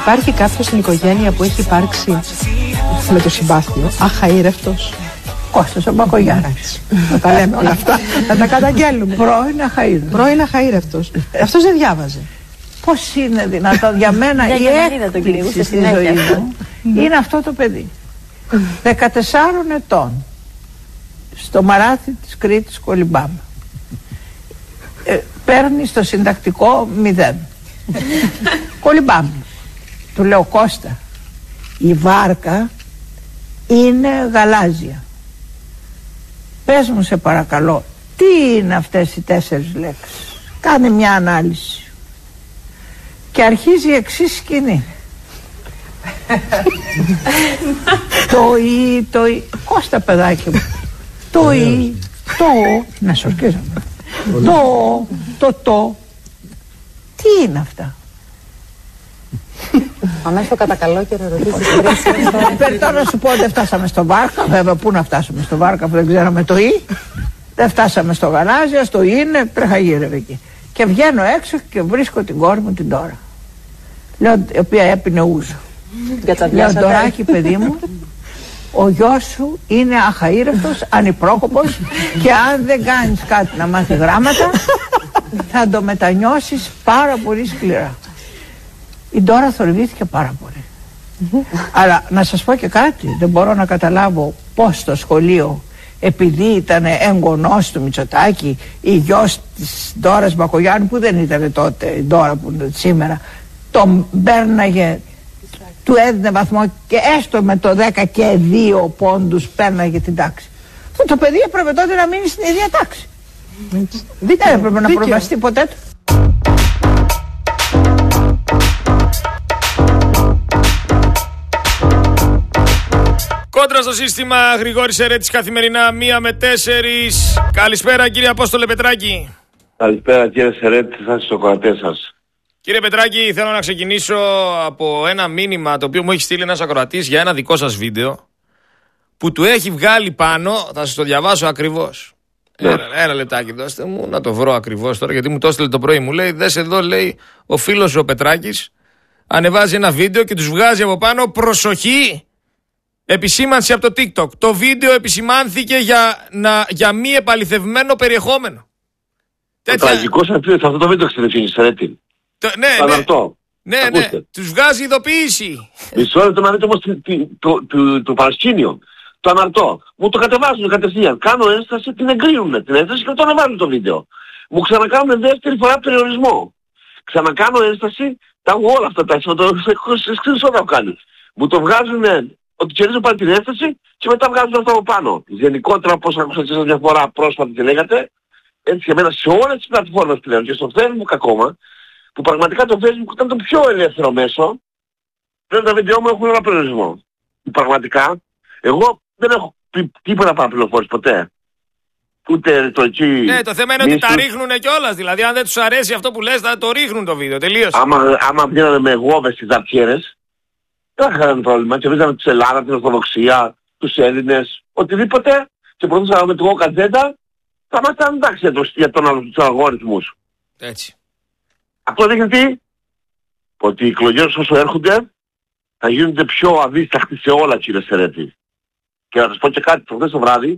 Υπάρχει κάποιος στην οικογένεια που έχει υπάρξει με το συμπάθειο αχαήρευτος? Κώστας ο Μπακογιάννης. Να τα λέμε όλα αυτά, να τα καταγγέλνουμε. Πρώην αχαήρευτος. Αυτός δεν διάβαζε. Πώς είναι δυνατόν? Για μένα η έκπληξη στη ζωή μου είναι αυτό το παιδί. 14 ετών, στο Μαράθι της Κρήτης Κολυμπάμα. Παίρνει στο συντακτικό 0. Κολυμπάμα. Του λέω, Κώστα, η βάρκα είναι γαλάζια. Πες μου σε παρακαλώ, τι είναι αυτές οι 4 λέξεις? Κάνε μια ανάλυση. Και αρχίζει η εξής σκηνή. Το «η». Κώστα, παιδάκι μου. Το «η», το να σορκίζαμε. Το. Τι είναι αυτά? Πάμε στο κατά καλό και να ρωτήσεις. Τώρα να σου πω, δεν φτάσαμε στο βάρκα. Βέβαια, πού να φτάσουμε στο βάρκα που δεν ξέραμε το «η». Δεν φτάσαμε στο γαλάζια, στο «είναι», τρεχαγύρευε εκεί. Και βγαίνω έξω και βρίσκω την κόρη μου την Τώρα. Λέω, η οποία έπινε ούζο. Λέω, Ντοράκι, παιδί μου, ο γιος σου είναι αχαήρευτος, ανυπρόκοπος και αν δεν κάνεις κάτι να μάθει γράμματα θα το μετανιώσεις πάρα πολύ σκληρά. Η Ντόρα θορυβήθηκε πάρα πολύ. Αλλά να σας πω και κάτι, δεν μπορώ να καταλάβω πώς το σχολείο, επειδή ήταν εγγονός του Μητσοτάκη, η γιος της Ντόρας Μπακογιάννου, που δεν ήταν τότε η Ντόρα που είναι σήμερα, τον μπέρναγε, του έδινε βαθμό και έστω με το 10 και 2 πόντους πέρναγε την τάξη. Αυτό το παιδί έπρεπε τότε να μείνει στην ίδια τάξη. Δεν έπρεπε να προβαστεί ποτέ του. Κόντρα στο σύστημα, Γρηγόρης Ερέτης, καθημερινά 1 με 4. Καλησπέρα κύριε Απόστολε Πετράκη. Καλησπέρα κύριε Σερέτη, θα είστε στο κορατέ σας. Κύριε Πετράκη, θέλω να ξεκινήσω από ένα μήνυμα το οποίο μου έχει στείλει ένας ακροατής για ένα δικό σας βίντεο που του έχει βγάλει πάνω, θα σας το διαβάσω ακριβώς. Ένα λεπτάκι, δώστε μου να το βρω ακριβώς τώρα, γιατί μου το έστειλε το πρωί. Μου λέει, δες εδώ, λέει, ο φίλος ο Πετράκης ανεβάζει ένα βίντεο και τους βγάζει από πάνω, προσοχή, επισήμανση από το TikTok. Το βίντεο επισημάνθηκε για μη επαληθευμένο περιεχόμενο. Το τραγικό σε αυτό το βίντεο ξεδεφίνει, Σερέτη. Ναι, τους βγάζει ειδοποίηση. Μισό λεπτό να δείτε όμως το παρασκήνιο. Το αναρτώ. Μου το κατεβάζουν κατευθείαν. Κάνω ένσταση, την εγκρίνουν την ένσταση και το ανεβάζουν το βίντεο. Μου ξανακάνουν δεύτερη φορά περιορισμό. Ξανακάνω ένσταση, όλα αυτά τα σκρίνσοτα έχω κάνει. Μου το βγάζουν ότι κερδίζω πάλι την ένσταση και μετά βγάζουν αυτό από πάνω. Γενικότερα, όπως άκουσα σας μια φορά πρόσφατα τι λέγατε, έτσι και εμένα σε όλες τις πλατφόρμες πλέον και στο Facebook ακόμα, που πραγματικά το Facebook ήταν το πιο ελεύθερο μέσο, πλέον τα βίντεο μου έχουν ένα περιορισμό. Πραγματικά, εγώ δεν έχω πει τίποτα παραπληροφόρηση ποτέ. Ούτε ρητορική. Ναι, το θέμα είναι ότι τα ρίχνουνε κιόλας. Δηλαδή, αν δεν τους αρέσει αυτό που λες, θα το ρίχνουν το βίντεο. Τελείωσε. Άμα βγαίνανε με γόβες στις δαρτιέρες, δεν θα είχαν πρόβλημα. Και βρίζανε της Ελλάδα, την Ορθοδοξία, τους Έλληνες, οτιδήποτε, και προωθούσαν με την εγώ κατζέντα, θα ήμασταν εντάξει για τους αλγόριθμους. Έτσι. Αυτό δείχνει τι? Ότι οι εκλογές όσο έρχονται θα γίνονται πιο αδίστακτοι σε όλα, κύριε Σερέτη. Και να σας πω και κάτι, προχθές το βράδυ,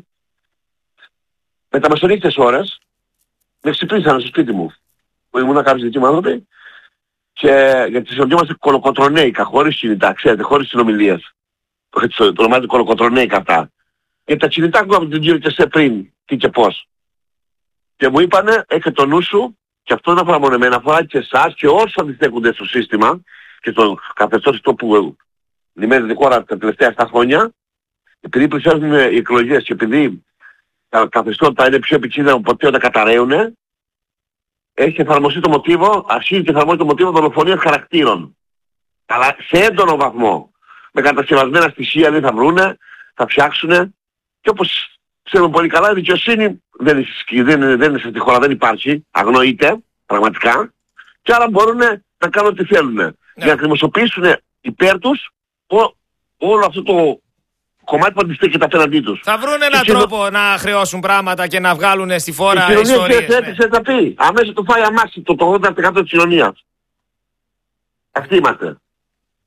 με τα μεσονύχτες ώρες, με ξυπνήσανε στο σπίτι μου, που ήμουν κάποιοι δικοί μου άνθρωποι, και γιατί συναντιόμαστε κολοκοτρονέικα, χωρίς κινητά, ξέρετε, χωρίς συνομιλίες. Το ονομάζεται κολοκοτρονέικα αυτά. Και τα κινητά που από την κύριο και σε πριν, τι και πώς. Και μου είπανε, έχε το νου σου, και αυτό δεν αφορά μόνο εμένα, αφορά και εσάς και όσοι αντιστέκονται στο σύστημα και στο καθεστώς αυτό που δημιουργεί τη χώρα τα τελευταία 7 χρόνια, επειδή πλησιάζουν οι εκλογές και επειδή τα καθεστώτα είναι πιο επικίνδυνα από ποτέ όταν καταραίουν, έχει εφαρμοστεί το μοτίβο, αρχίζει και εφαρμόζει το μοτίβο δολοφονίας χαρακτήρων. Αλλά σε έντονο βαθμό. Με κατασκευασμένα στοιχεία δεν θα βρούνε, θα φτιάξουνε, και όπως ξέρουμε πολύ καλά, η δικαιοσύνη δεν είναι σε αυτή τη χώρα, δεν υπάρχει, αγνοείται πραγματικά, και άρα μπορούν να κάνουν ό,τι θέλουν. Για να δημοσιοποιήσουν υπέρ τους όλο αυτό το κομμάτι που αντιστέκεται απέναντί τους. Θα βρουν έναν τρόπο να χρεώσουν πράγματα και να βγάλουν στη φόρα ιστορίες. Η ιστορίες. κοινωνία θα πει. Αμέσως το φάει αμάξι το 80% της κοινωνίας. Αυτοί είμαστε.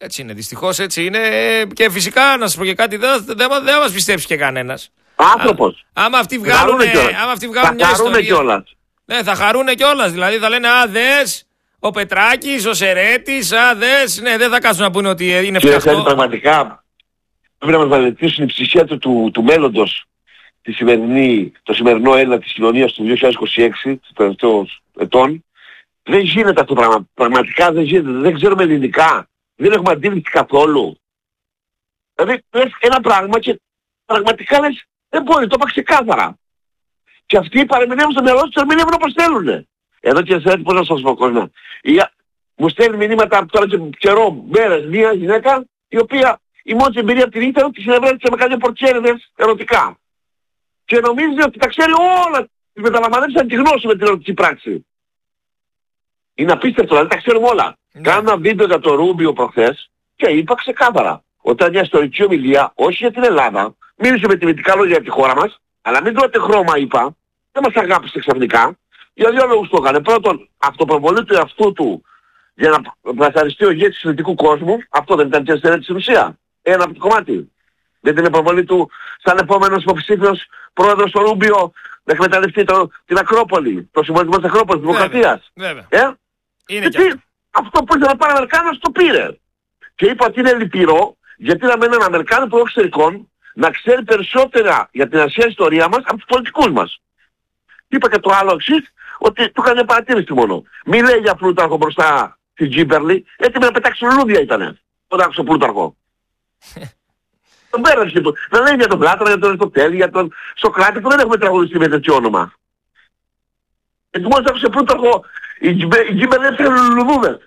Έτσι είναι, δυστυχώς έτσι είναι. Και φυσικά να σας πω και κάτι, δεν μας πιστέψει και κανένας. Άνθρωπος. Άμα αυτοί βγάλουν μια ιστορία. Ναι, θα χαρούνε κιόλας. Δηλαδή θα λένε δες, ο Πετράκης, ο Σερέτης, δες. Ναι, δεν θα κάτσουν να πούνε ότι είναι φτιαχτό. Πραγματικά πρέπει να μας βαλετήσουν η ψυχία του μέλλοντος το σημερινό Έλληνα της κοινωνίας του 2026, του τελευταίου ετών. Δεν γίνεται αυτό το πράγμα. Πραγματικά δεν γίνεται. Δεν ξέρουμε ελληνικά. Δεν έχουμε αντίληψη καθόλου. Δηλαδή λες ένα πράγμα και πραγματικά λες δεν μπορεί, το είπα ξεκάθαρα. Και αυτοί παρεμηνεύουν στο μυαλό τους, ερμηνεύουν όπως θέλουν. Εδώ και σε πώς να σας πω κόσμο. Μου στέλνει μηνύματα τώρα και καιρό, μέρες, μια γυναίκα η οποία η μόνη εμπειρία από την νύχτα είναι ότι συνευρέθησε με κάποια πορτσέριδες ερωτικά. Και νομίζει ότι τα ξέρει όλα. Τις μεταλαμβάνει σαν τη γνώση με την ερωτική πράξη. Είναι απίστευτο, δηλαδή τα ξέρουμε όλα. Κάνα ένα βίντεο για το Ρούμπιο προχθές και είπα ξεκάθαρα. Όταν μια ιστορική ομιλία, όχι για την Ελλάδα, μίλησε με τιμητικά λόγια για τη χώρα μας, αλλά μην τρώτε χρώμα είπα, δεν μας αγάπησε ξαφνικά. Για δύο λόγους το έκανε. Πρώτον, αυτοπροβολή του εαυτού του για να πλασαριστεί ο ηγέτης του ελληνικού κόσμου, αυτό δεν ήταν και στην ουσία. Ένα από το κομμάτι. Δεν την προβολή του σαν επόμενος υποψήφιος πρόεδρος του Ρούμπιο να εκμεταλλευτεί την Ακρόπολη, το συμβολισμό της Ακρόπολης, της Δημοκρατίας. Είναι και αυτό που ήθελε να πάρει ο Αμερικάνος το πήρε. Και είπα ότι είναι λυπηρό, γιατί να μένει έναν Αμερικάνο υπουργό εξωτερικών να ξέρει περισσότερα για την αρχαία ιστορία μας από τους πολιτικούς μας. Είπα και το άλλο εξής, ότι του έκανε μια παρατήρηση μόνο. Μη λέει για Πλούταρχο μπροστά στην Τζίμπερλι, έτοιμοι να πετάξει λουλούδια ήτανε. Όταν άκουσε Πλούταρχο. Τον πέρασε λοιπόν. Δεν λέει για τον Πλάτωνα, για τον Αριστοτέλη, για τον Σοκράτη που δεν έχουμε τραγουδιστεί με τέτοιο όνομα. Γιατί μόλις άκουσε Πλούταρχο, η Τζίμπερλι έφερε λουλούδες.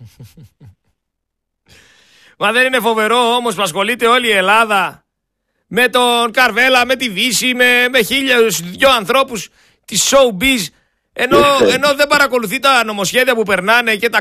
Μα δεν είναι φοβερό όμως που ασχολείται όλη η Ελλάδα με τον Καρβέλα, με τη Δύση, με χίλιους δυο ανθρώπους της showbiz, ενώ δεν παρακολουθεί τα νομοσχέδια που περνάνε και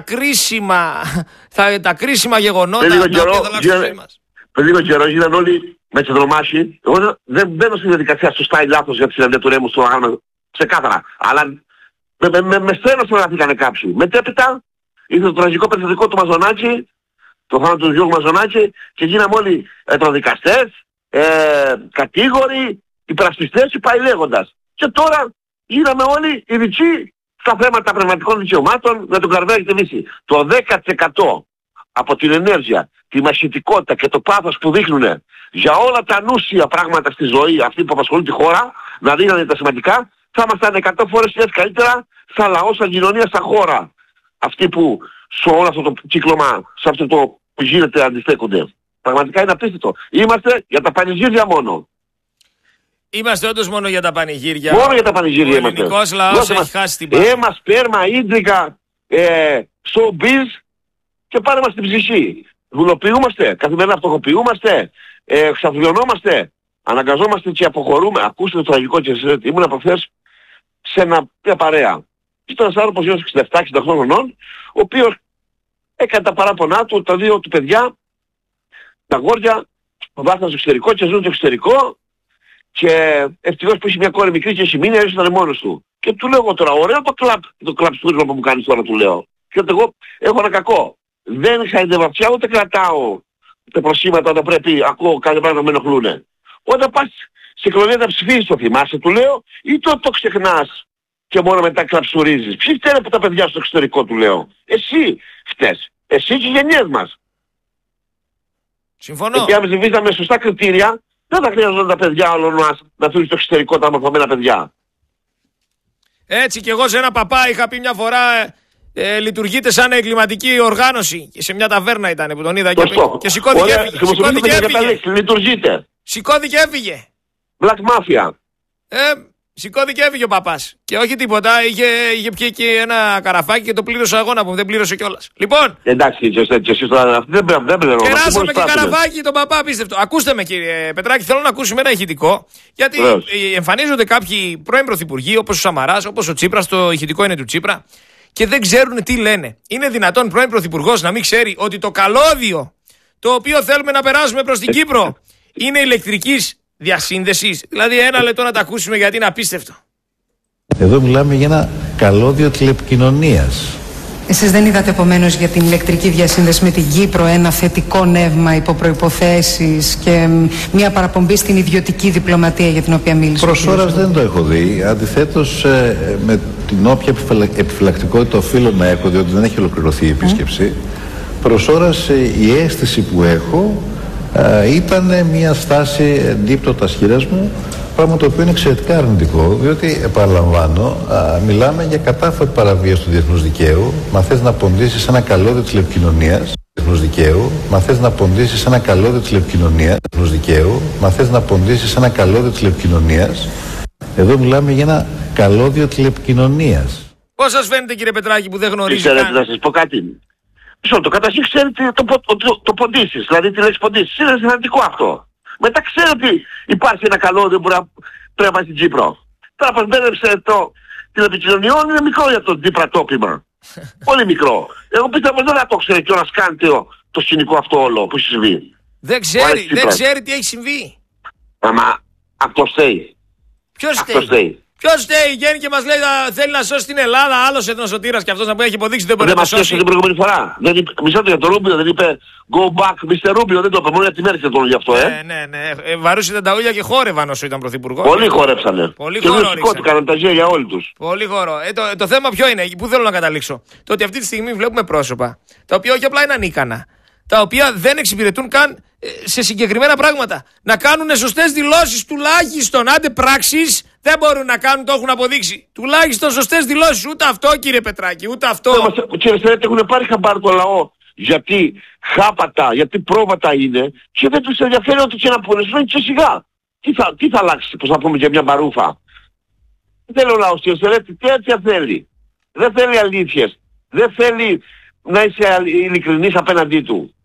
τα κρίσιμα γεγονότα τα οποία θα αλλάξουν τη ζωή μας. Πριν λίγο καιρό γίνανε όλοι με τσεδρομάχη. Εγώ δεν μπαίνω στη διαδικασία σωστά ή λάθος για τη συναντία του Ρέμου στο αγώνα ξεκάθαρα. Αλλά με στένος τροναθήκανε κάποιοι. Μετέπειτα ήρθε το τραγικό περιοδικό του Μαζονάκη, το θάνατο του Γιώργου Μαζονάκη και γίναμε όλοι προδικαστές, κατήγοροι, υπερασπιστές και πάει λέγοντας. Και τώρα γίναμε όλοι ειδικοί στα θέματα πνευματικών δικαιωμάτων με τον Καρβέλα και τη Δύση. Το 10% από την ενέργεια, τη μαχητικότητα και το πάθος που δείχνουν για όλα τα ανούσια πράγματα στη ζωή, αυτοί που απασχολούν τη χώρα, να δίνανε τα σημαντικά, θα ήμασταν 100 φορές καλύτερα σαν λαό, σαν κοινωνία, σαν χώρα. Αυτοί που σε όλο αυτό το κύκλωμα, σε αυτό το που γίνεται αντιστέκονται. Πραγματικά είναι απίστευτο. Είμαστε για τα πανηγύρια μόνο. Είμαστε όντως μόνο για τα πανηγύρια. Μόνο για τα πανηγύρια είμαστε. Ο ελληνικός λαός έχει χάσει την πάθη. Αίμα, σπέρμα, ίντρικα, showbiz και πάρε μας την ψυχή. Δουλοποιούμαστε, καθημερινά φτωχοποιούμαστε, ξαφλιωνόμαστε, αναγκαζόμαστε και αποχωρούμε. Ακούστε το τραγικό και εσείς, ήμουν από χθες σε μια παρέα. Ήταν ένας άνθρωπος γύρω στους 67-68 χρονών, ο οποίος έκανε τα παράπονά του, τα δύο του παιδιά, τα αγόρια, βάθαν στο εξωτερικό και ζουν στο εξωτερικό και ευτυχώς που είχε μια κόρη μικρή και έχει μείνει, ήταν μόνος του. Και του λέω εγώ τώρα, ωραίο το κλαψούρισμα που μου κάνεις τώρα, του λέω. Και εγώ έχω ένα κακό. Δεν χαϊδευαψιά ούτε κρατάω τα προσήματα όταν πρέπει, ακούω κάθε πράγμα να με ενοχλούνε. Όταν πας σε εκλογές να ψηφίσεις το θυμάσαι, του λέω, ή το ξεχνάς και μόνο μετά κλαψουρίζεις. Ποιοι φταίνε που τα παιδιά στο εξωτερικό, του λέω. Εσύ φταίς. Εσύ και οι γενιές μας. Συμφωνώ. Γιατί αν ψηφίσαμε σωστά κριτήρια, δεν θα χρειαζόταν τα παιδιά όλων μας να φύγουν στο εξωτερικό τα μορφωμένα παιδιά. Έτσι κι εγώ σε ένα παπά είχα πει μια φορά, λειτουργείται σαν εγκληματική οργάνωση. Και σε μια ταβέρνα ήταν που τον είδα και σηκώθηκε και έφυγε. Λειτουργείται. Σηκώθηκε και έφυγε. Black Mafia. Σηκώθηκε και έφυγε ο παπάς. Και όχι τίποτα, είχε πιει και ένα καραφάκι και το πλήρωσε αγώνα που δεν πλήρωσε κιόλας. Λοιπόν. Εντάξει, εσύ τώρα δεν πληρώνω. Κεράσαμε και καραφάκι τον παπά, απίστευτο. Ακούστε με κύριε Πετράκη, θέλω να ακούσουμε ένα ηχητικό. Γιατί εμφανίζονται κάποιοι πρώην πρωθυπουργοί όπως ο Σαμαράς, όπως ο Τσίπρας, το ηχητικό είναι του Τσίπρα, και δεν ξέρουν τι λένε. Είναι δυνατόν πρώην πρωθυπουργός να μην ξέρει ότι το καλώδιο το οποίο θέλουμε να περάσουμε προς την Κύπρο είναι ηλεκτρικής διασύνδεσης? Δηλαδή ένα λεπτό να τα ακούσουμε γιατί είναι απίστευτο. Εδώ μιλάμε για ένα καλώδιο τηλεπικοινωνίας. Εσείς δεν είδατε επομένως για την ηλεκτρική διασύνδεση με την Κύπρο ένα θετικό νεύμα υπό προϋποθέσεις και μια παραπομπή στην ιδιωτική διπλωματία για την οποία μίλησε? Προς ώρας δεν το έχω δει. Αντιθέτως, με την όποια επιφυλακτικότητα οφείλω να έχω, διότι δεν έχει ολοκληρωθεί η επίσκεψη, προς ώρας η αίσθηση που έχω ήταν μια στάση εντύπτωτας χείρας μου, πράγμα το οποίο είναι εξαιρετικά αρνητικό, διότι, επαναλαμβάνω, μιλάμε για κατάφορη παραβίαση του διεθνούς δικαίου. Μα θες να ποντίσεις ένα καλώδιο τηλεπικοινωνίας διεθνούς δικαίου, μα θες να ποντίσεις ένα καλώδιο τηλεπικοινωνίας διεθνούς δικαίου, μα θες να ποντίσεις ένα καλώδιο τηλεπικοινωνίας. Εδώ μιλάμε για ένα καλώδιο τηλεπικοινωνίας. Πώς σας φαίνεται, κύριε Πετράκη, που δεν γνωρίζει? Ξέρετε, να σας πω κάτι. Το καταρχήν ξέρετε το ποντίσεις, δηλαδή τη λέξη ποντίσεις. Είναι σημαντικό αυτό. Μετά ξέρω ότι υπάρχει ένα καλώδιο που πρέπει να πάει στην Κύπρο. Τώρα πως μπέρδεψε το τηλεπικοινωνιών, είναι μικρό για το διπρατόπιμα. Πολύ μικρό. Εγώ πιστεύω δεν θα το ξέρει κιόλας κάνετε το σκηνικό αυτό όλο που έχει συμβεί. Δεν ξέρει τι έχει συμβεί. Αμα αυτό φταίει. Ποιος φταίει? Ποιος φταίει? Βγαίνει και μας λέει θέλει να σώσει την Ελλάδα, άλλος εθνοσωτήρας και αυτός να έχει υποδείξει δεν μπορεί να το σώσει. Δεν μας σώσει την προηγούμενη φορά. Μισό το για το Ρούμπιο, δεν είπε go back Mr. Ρούμπιο, δεν το είπε, μόνο για τη Μέρκελ το γι' αυτό, Ναι. Βαρούσαν τα ούλια και χόρευαν όσο ήταν πρωθυπουργός. Πολύ χόρεψανε. Πολύ και χώρο του κάνανε τα γέλια όλοι τους. Πολύ χώρο. Το θέμα ποιο είναι, πού θέλω να καταλήξω? Το ότι αυτή τη στιγμή βλέπουμε πρόσωπα, τα οποία όχι απλά είναι ανίκανα, τα οποία δεν εξυπηρετούν καν σε συγκεκριμένα πράγματα. Να κάνουν σωστές δηλώσεις τουλάχιστον, άντε πράξεις δεν μπορούν να κάνουν, το έχουν αποδείξει. Τουλάχιστον σωστές δηλώσεις, ούτε αυτό, κύριε Πετράκη, ούτε αυτό. Κύριε Σερέτη, έχουν πάρει χαμπάρ το λαό γιατί χάπατα, γιατί πρόβατα είναι και δεν τους ενδιαφέρει ότι και να πούνε, και σιγά. Τι θα αλλάξει, πως θα πούμε για μια μπαρούφα? Δεν θέλει ο λαός, κύριε Σερέτη, τέτοια θέλει. Δεν θέλει αλήθειες. Δεν θέλει να είσαι ειλικρινής απέναντί του.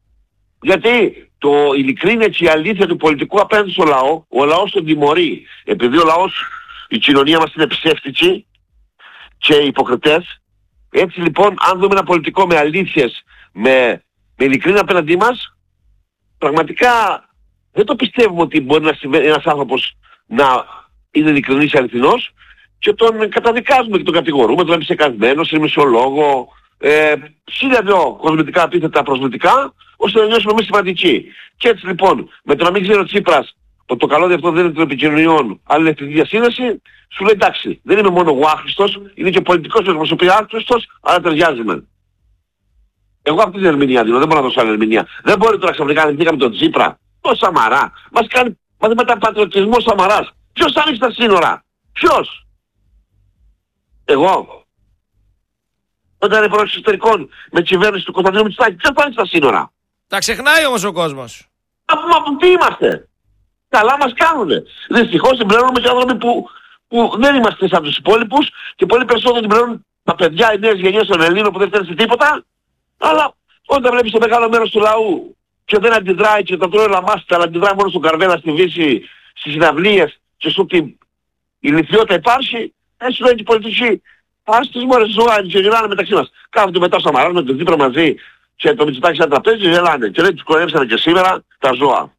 Γιατί το ειλικρίνεια και η αλήθεια του πολιτικού απέναντι στο λαό, ο λαός τον τιμωρεί. Επειδή ο λαός, η κοινωνία μας είναι ψεύτικη και υποκριτές, έτσι λοιπόν αν δούμε ένα πολιτικό με αλήθειες, με ειλικρίνεια απέναντί μας, πραγματικά δεν το πιστεύουμε ότι μπορεί να συμβαίνει ένας άνθρωπος να είναι ειλικρινής και αληθινός και τον καταδικάζουμε και τον κατηγορούμε, τον εμπισεκασμένο, σε μισολόγο, χίλια δυο κοσμητικά επίθετα προσβλητικά, ώστε να νιώσουμε εμείς σημαντικοί. Και έτσι λοιπόν, με το να μην ξέρει ο Τσίπρας ότι το καλώδιο αυτό δεν είναι των επικοινωνιών, αλλά είναι τη διασύνδεση, σου λέει εντάξει, δεν είμαι μόνο εγώ άχρηστος, είναι και πολιτικός που εκπροσωπεί άχρηστος, αλλά ταιριάζει με. Εγώ αυτή την ερμηνεία δίνω, δεν μπορώ να δώσω άλλη ερμηνεία. Δεν μπορεί τώρα ξαφνικά να βγήκαμε τον Τσίπρα, τον Σαμαρά, μας μεταπατριωτισμό Σαμαράς. Ποιος άνοιξε τα σύνορα? Ποιος? Εγώ? Όταν είναι πρόεδρος εξωτερικών με κυβέρνηση του Κωνσταντίνου Μητσοτάκη, ποιος θα άνοιξε τα σύνορα? Τα ξεχνάει όμως ο κόσμος. Μα τι είμαστε? Καλά μας κάνουνε. Δυστυχώς την πληρώνουμε και άνθρωποι που δεν είμαστε σαν τους υπόλοιπους και πολύ περισσότερο την πληρώνουν τα παιδιά, οι νέες γενιές των Ελλήνων που δεν φταίνουν σε τίποτα. Αλλά όταν βλέπεις το μεγάλο μέρος του λαού και δεν αντιδράει και τα τρώει λαμάστα, αλλά αντιδράει μόνο στον Καρβέλα, στη Βύση, στις συναυλίες και στο ότι η ηλικιότητα υπάρχει, έτσι λένε και οι πολιτικοί. Ας τις μόρες ζωά και γελάνε μεταξύ μας. Κάθονται μετά ο Σαμαράς με τον Τσίπρα μαζί και το Μητσοτάκη σαν τραπέζι και γελάνε. Και λέει τους κορεύσανε και σήμερα τα ζώα.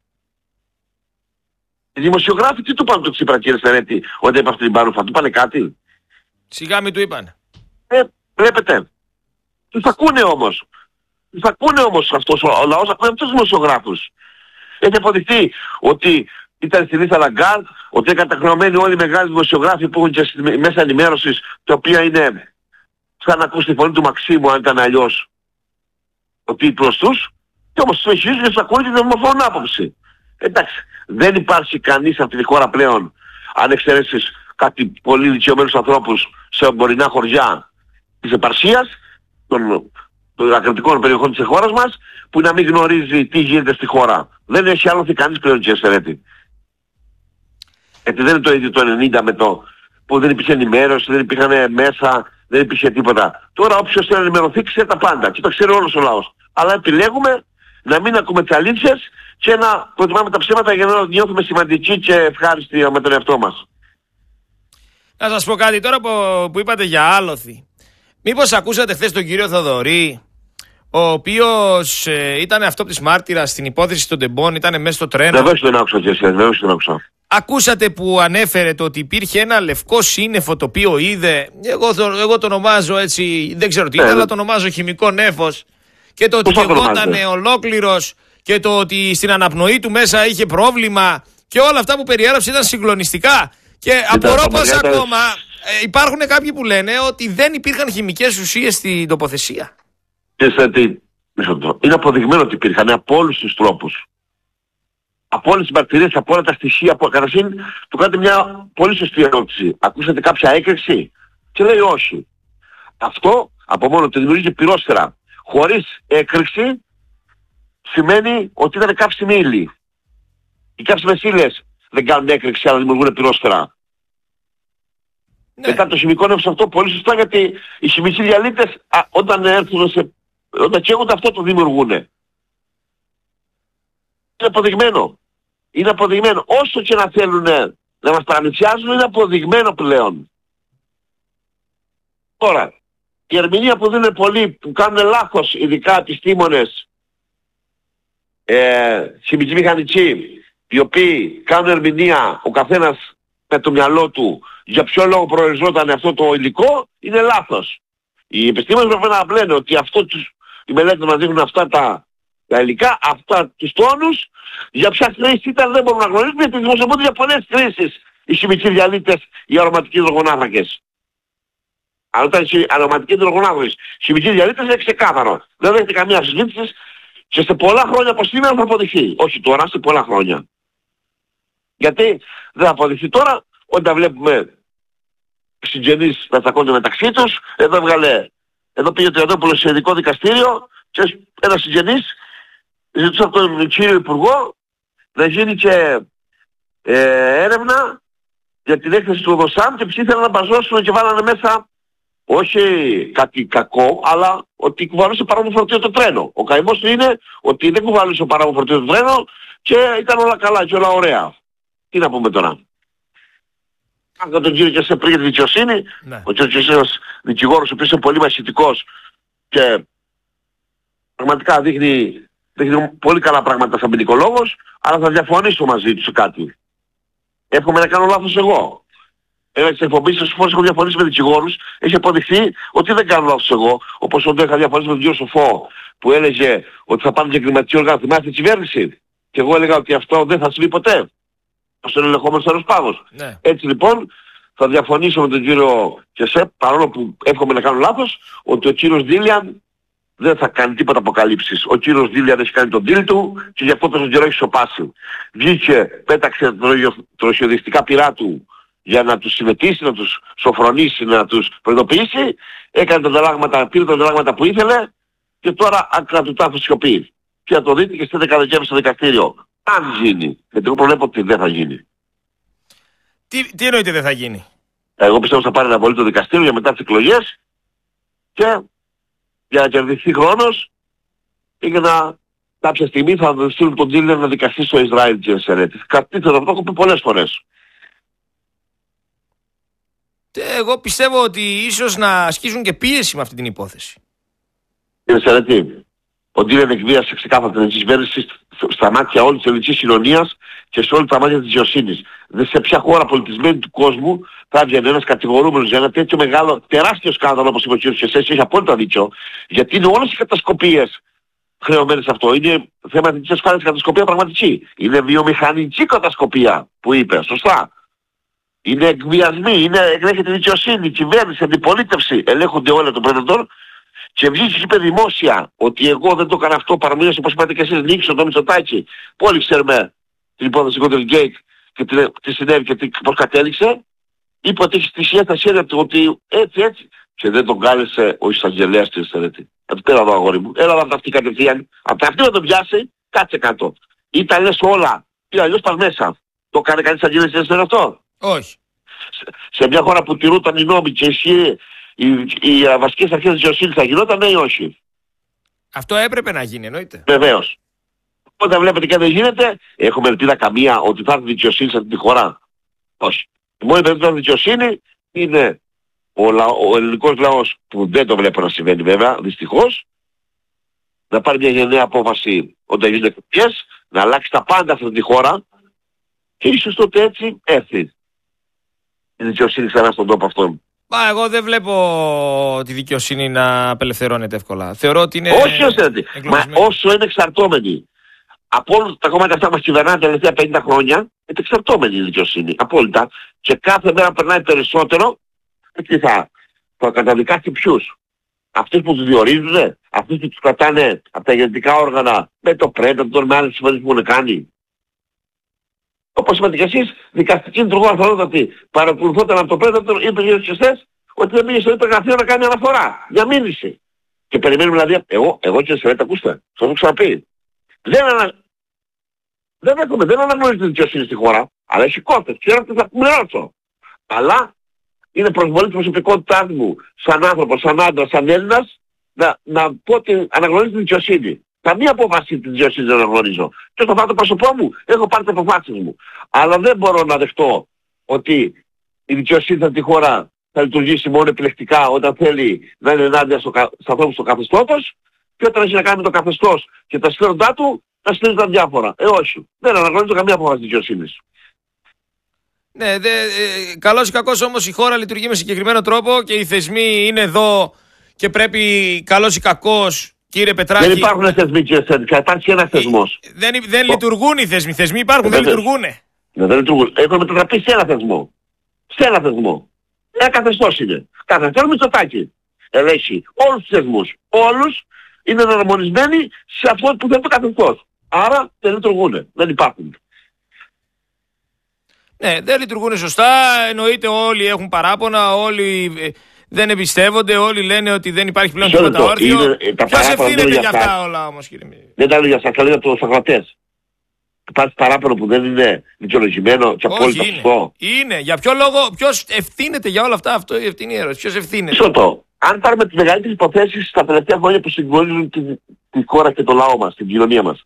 Οι δημοσιογράφοι τι του πάνε το Τσίπρα, κύριε Σερέτη, όταν είπε αυτή την παρούφα? Του πάνε κάτι? Σιγά μη του είπανε. Βλέπετε. Τους ακούνε όμως. Τους ακούνε όμως αυτός ο λαός, ακούνε αυτούς τους δημοσιογράφους. Έχει αποδειχθεί ότι ήταν στη Λίστα Λαγκάρντ, ότι είναι καταχρεωμένοι όλοι οι μεγάλοι δημοσιογράφοι που έχουν και στη μέσα ενημέρωσης, τα οποία είναι σαν να ακούς τη φωνή του Μαξίμου αν ήταν αλλιώς ο τίτλος τους, και όμως τους συνεχίζουν και τους ακούνε και δεν μορφώνουν άποψη. Εντάξει, δεν υπάρχει κανείς σε αυτή τη χώρα πλέον, αν εξαιρέσεις κάτι πολύ ηλικιωμένους ανθρώπους σε εμπορεινά χωριά της επαρχίας, των ακρατικών περιοχών της χώρας μας, που να μην γνωρίζει τι γίνεται στη χώρα. Δεν έχει άλλοθει κανείς πλέον, κύριε Σερέτη. Γιατί δεν είναι το ίδιο το 90 με το που δεν υπήρχε ενημέρωση, δεν υπήρχαν μέσα, δεν υπήρχε τίποτα. Τώρα όποιος θέλει να ενημερωθεί ξέρει τα πάντα και το ξέρει όλος ο λαός. Αλλά επιλέγουμε να μην ακούμε τις αλήθειες και να προτιμάμε τα ψέματα για να νιώθουμε σημαντικοί και ευχάριστοι με τον εαυτό μας. Να σας πω κάτι τώρα που είπατε για άλοθη. Μήπως ακούσατε χθες τον κύριο Θοδωρή, ο οποίος ήταν αυτόπτης μάρτυρας στην υπόθεση των Τεμπών, ήταν μέσα στο τρένο? Βεβαίως τον άκουσα, κύριε Σερέτη, βεβαίως τον άκουσα. Ακούσατε που ανέφερε το ότι υπήρχε ένα λευκό σύννεφο το οποίο είδε. Εγώ το ονομάζω έτσι, δεν ξέρω τι είναι, αλλά το ονομάζω χημικό νέφος. Και το ότι γεγόταν ολόκληρος και το ότι στην αναπνοή του μέσα είχε πρόβλημα και όλα αυτά που περιέγραψε ήταν συγκλονιστικά. Και απορώ πως ακόμα υπάρχουν κάποιοι που λένε ότι δεν υπήρχαν χημικές ουσίες στην τοποθεσία. Είναι αποδειγμένο ότι υπήρχαν από όλους τους τρόπους. Από όλες τις μαρτυρίες, από όλα τα στοιχεία που καταρχήν του κάνετε μια πολύ σωστή ερώτηση. Ακούσατε κάποια έκρηξη? Και λέει όχι. Αυτό από μόνο του δημιουργεί πυρόσφαιρα. Χωρίς έκρηξη σημαίνει ότι ήταν καύσιμη ύλη. Οι καύσιμες ύλες δεν κάνουν έκρηξη αλλά δημιουργούν πυρόσφαιρα. Ναι. Μετά το χημικό νέφος αυτό πολύ σωστά, γιατί οι χημικοί διαλύτες όταν έρθουν όταν καίγονται αυτό το δημιουργούν. Είναι αποδειγμένο. Είναι αποδειγμένο. Όσο και να θέλουν να μας παραμυθιάζουν, είναι αποδειγμένο πλέον. Τώρα, η ερμηνεία που δίνουν πολλοί, που κάνουν λάθος, ειδικά επιστήμονες, χημικοί μηχανικοί, οι οποίοι κάνουν ερμηνεία ο καθένας με το μυαλό του για ποιο λόγο προοριζόταν αυτό το υλικό, είναι λάθος. Οι επιστήμονες πρέπει να λένε ότι οι μελέτες μας δείχνουν αυτά τα υλικά, αυτά τους τόνους, για ποια χρήση ήταν δεν μπορούμε να γνωρίζουμε, γιατί δημοσιοποιούνται για πολλές χρήσεις οι χημικοί διαλύτες, οι αρωματικοί υδρογονάνθρακες. Αν ήταν αρωματικοί υδρογονάνθρακες, χημικοί διαλύτες είναι ξεκάθαρο. Δεν έχετε καμία αμφισβήτηση και σε πολλά χρόνια από σήμερα θα αποδειχθεί. Όχι τώρα, σε πολλά χρόνια. Γιατί δεν θα αποδειχθεί τώρα, όταν βλέπουμε συγγενείς να τσακώνται μεταξύ τους, εδώ πήγε ο Τριαντόπουλος σε ειδικό δικαστήριο και ένας συγγενής ζητούσε από τον κύριο Υπουργό να γίνει και έρευνα για την έκθεση του ΟΔΟΣΑΜ και ήθελαν να μπαζώσουν και βάλανε μέσα όχι κάτι κακό, αλλά ότι κουβαλούσε παράγωγο φορτίο το τρένο. Ο καημός του είναι ότι δεν κουβαλούσε παράγωγο φορτίο το τρένο και ήταν όλα καλά και όλα ωραία. Τι να πούμε τώρα. Αν τον κύριο και σε πριν για τη δικαιοσύνη, ναι. Ο κύριος είναι ένας δικηγόρος ο οποίος είναι πολύ μαχητικός και πραγματικά δείχνει πολύ καλά πράγματα σαν ποινικολόγος, αλλά θα διαφωνήσω μαζί του σε κάτι. Εύχομαι να κάνω λάθος εγώ. Στις εκπομπές σας φορές έχω διαφωνήσει με δικηγόρους, έχει αποδειχθεί ότι δεν κάνω λάθος εγώ, όπως όταν είχα διαφωνήσει με τον κύριο Σοφό που έλεγε ότι θα πάνε και εγκληματική οργάνωση, θυμάστε την κυβέρνηση. Και εγώ έλεγα ότι αυτό δεν θα συμβεί ποτέ. Ως τον ελεγχόμενος αεροσκάφος. Ναι. Έτσι λοιπόν θα διαφωνήσω με τον κύριο Κεσέπ, παρόλο που εύχομαι να κάνω λάθος, ότι ο κύριος Δίλιαν δεν θα κάνει τίποτα αποκαλύψεις. Ο κύριος Δίλιαν έχει κάνει τον deal του και γι' αυτό τόσο καιρό έχει σοπάσει. Βγήκε, πέταξε τροχιοδιστικά πυρά του για να τους συμμετήσει, να τους σοφρονήσει, να τους προειδοποιήσει. Έκανε τα ανταλλάγματα, πήρε τα ανταλλάγματα που ήθελε και τώρα άκρα του τάφου σιωπή. Και θα το δείτε και στις 11 Δεκέμβρη στο δικαστήριο. Αν γίνει. Γιατί εγώ προβλέπω ότι δεν θα γίνει. Τι εννοείται δεν θα γίνει? Εγώ πιστεύω ότι θα πάρει αναβολή το δικαστήριο για μετά τις εκλογές και για να κερδιθεί χρόνος και για να κάποια στιγμή θα στείλουν τον Ντίλερ να δικαστεί στο Ισραήλ και Σερέτη. Κάτι τέτοιο αυτό έχω πει πολλές φορές. Εγώ πιστεύω ότι ίσως να ασκήσουν και πίεση με αυτή την υπόθεση. Κύριε Σερέτη, ο Ντίλερ εκβίασε ξεκάθαρα την κυβέρνηση στα μάτια όλης της ελληνικής κοινωνίας και σε όλα τα μάτια της δικαιοσύνης. Δεν σε ποια χώρα πολιτισμένη του κόσμου θα έβγαινε ένας κατηγορούμενος για ένα τέτοιο μεγάλο, τεράστιο σκάνδαλο όπως είπε ο κ. Χεσές, έχει απόλυτα δίκιο, γιατί είναι όλες οι κατασκοπίες χρεωμένες αυτό. Είναι θέμα της ασφάλειας κατασκοπία πραγματική. Είναι βιομηχανική κατασκοπία που είπε, σωστά. Είναι εκβιασμοί, ελέγχεται η δικαιοσύνη, η κυβέρνηση, η αντιπολίτευση, ελέγχονται όλα των Πρεδεντών. Και βγήκε και είπε δημόσια ότι εγώ δεν το έκανα αυτό, παραμείνω όπως είπατε και εσείς, Νίξον, το Μητσοτάκη, που όλοι ξέρουμε την υπόθεση Golden Gate και τι συνέβη και πώς κατέληξε. Είπε ότι έχει στοιχεία στα χέρια του ότι έτσι και δεν τον κάλεσε ο εισαγγελέας της Σερέτη. Πέρα εδώ αγόρι μου, έλα από αυτή κατευθείαν, από τα αυτή να τον πιάσει, κάτσε κάτω. Ή τα λες όλα, ή αλλιώς πας μέσα. Το έκανε κανείς εισαγγελέας της αυτό? Όχι. Σε μια χώρα που τηρούταν οι νόμοι και ισχύει οι βασικές αρχές της δικαιοσύνης θα γινόταν, ναι ή όχι? Αυτό έπρεπε να γίνει, εννοείται. Βεβαίως. Όταν βλέπετε και δεν γίνεται, έχουμε ελπίδα καμία ότι θα έρθει δικαιοσύνη σε αυτή τη χώρα? Όχι. Η μόνη περίπτωση δικαιοσύνη είναι ο ελληνικός λαός, που δεν το βλέπω να συμβαίνει βέβαια, δυστυχώς, να πάρει μια γενναία απόφαση όταν γίνονται εκλογές, να αλλάξει τα πάντα αυτή τη χώρα Και ίσως τότε έτσι έρθει η δικαιοσύνη ξανά στον τόπο αυτόν. Μα εγώ δεν βλέπω τη δικαιοσύνη να απελευθερώνεται εύκολα. Θεωρώ ότι είναι. Όχι όσο είναι εξαρτώμενοι. Από όλα τα κόμματα αυτά που μας κυβερνάνε τα τελευταία 50 χρόνια, είναι εξαρτώμενη η δικαιοσύνη. Απόλυτα. Και κάθε μέρα περνάει περισσότερο, τι θα καταδικάσει ποιους. Αυτούς που τους διορίζουν, αυτούς που τους κρατάνε από τα ηγετικά όργανα με το Predator, με άλλες συμφωνίες που έχουν κάνει. Όπως είπατε και εσείς, δικαστική λειτουργό αθωρότατη παρακολουθόταν από το Predator, είπε για τους χεστές ότι δεν πήγε στο υπεργραφείο να κάνει αναφορά για μήνυση. Και περιμένουμε δηλαδή, εγώ και εσείς, ακούστε, σας έχω ξαναπεί. Δεν αναγνωρίζει τη δικαιοσύνη στη χώρα, αλλά έχει κόστος, ξέρω τι θα πληρώσω. Αλλά είναι προσβολή της προσωπικότητάς μου σαν άνθρωπος, σαν άντρας, σαν Έλληνας να πω ότι αναγνωρίζει τη δικαιοσύνη. Καμία απόφαση της δικαιοσύνης δεν αναγνωρίζω. Και στο φάτο πρόσωπό μου έχω πάρει τις αποφάσεις μου. Αλλά δεν μπορώ να δεχτώ ότι η δικαιοσύνη αυτή τη χώρα θα λειτουργήσει μόνο επιλεκτικά όταν θέλει να είναι ενάντια στους ανθρώπους του καθεστώτος και όταν έχει να κάνει με το καθεστώς και τα συμφέροντά του να στείλει τα διάφορα. Όχι. Δεν αναγνωρίζω καμία απόφαση της δικαιοσύνης. Ναι, καλώς ή κακώς όμως η χώρα λειτουργεί με συγκεκριμένο τρόπο και οι θεσμοί είναι εδώ και πρέπει καλώς ή κακώς, κύριε Πετράκη. Δεν υπάρχουν θεσμοί, κύριε Σέντικα, υπάρχει ένας θεσμός. Δεν λειτουργούν οι θεσμοί. Θεσμοί υπάρχουν, δεν λειτουργούν. Δεν λειτουργούν. Έχουν μετατραπεί σε ένα θεσμό. Σε ένα θεσμό. Ένα καθεστώς είναι. Καθεστώς Μητσοτάκη. Ελέγχει όλους τους θεσμούς. Όλους είναι εναρμονισμένοι σε αυτό που θέλει το καθεστώς. Άρα δεν λειτουργούν. Δεν υπάρχουν. Ναι, δεν λειτουργούν σωστά. Εννοείται όλοι έχουν παράπονα, όλοι δεν εμπιστεύονται, όλοι λένε ότι δεν υπάρχει πλέον τίποτα όρθιο. Ποιος ευθύνεται για αυτά όλα όμως, κύριε Μη? Δεν τα λέω για σας, τα λέω για τους ακροατές. Υπάρχει παράπονο που δεν είναι δικαιολογημένο και απόλυτα σωστό. Είναι. Για ποιο λόγο, ποιος ευθύνεται για όλα αυτά? Αυτό είναι η ερώτηση. Ποιος ευθύνεται? Σωστό. Αν πάρουμε τις μεγαλύτερες υποθέσεις στα τελευταία χρόνια που συγκλονίζουν τη χώρα και το λαό μας, την κοινωνία μας.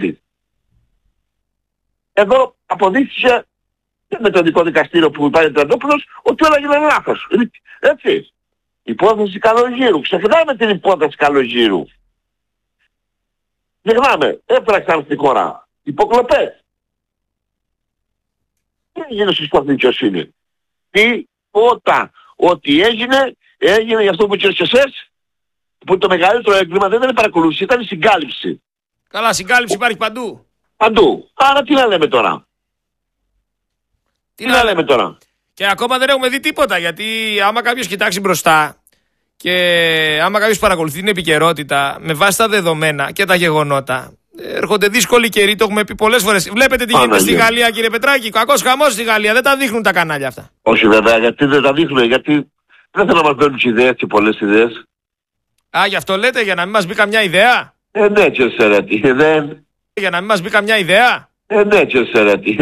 Εδώ αποδείχθηκε με το ειδικό δικαστήριο που υπάρχει ο Τραντόπουλος ότι όλα γίνανε λάθος. Έτσι. Υπόθεση Καλογύρου. Ξεχνάμε την υπόθεση Καλογύρου. Ξεχνάμε. Έφραξαν στη χώρα. Υποκλοπές. Τι έγινε σωστά στην δικαιοσύνη? Τίποτα. Ό,τι έγινε για αυτό που είπες και εσείς, που το μεγαλύτερο έγκλημα δεν ήταν η παρακολούθηση, ήταν η συγκάλυψη. Καλά, συγκάλυψη υπάρχει παντού. Παντού. Άρα τι να λέμε τώρα? Τι να λέμε τώρα? Και ακόμα δεν έχουμε δει τίποτα, γιατί άμα κάποιος κοιτάξει μπροστά και άμα κάποιος παρακολουθεί την επικαιρότητα με βάση τα δεδομένα και τα γεγονότα, έρχονται δύσκολοι καιροί, το έχουμε πει πολλές φορές. Βλέπετε τι γίνεται στη Γαλλία, κύριε Πετράκη? Κακός χαμός στη Γαλλία, δεν τα δείχνουν τα κανάλια αυτά. Όχι βέβαια, γιατί δεν τα δείχνουν? Γιατί δεν θέλω να μας δίνουν ιδέες και πολλές ιδέες. Α, γι' αυτό λέτε, για να μην μας μπει καμιά ιδέα? Ναι, και σερέτη. Για να μην μας μπει καμιά ιδέα? Ναι, και σερέτη.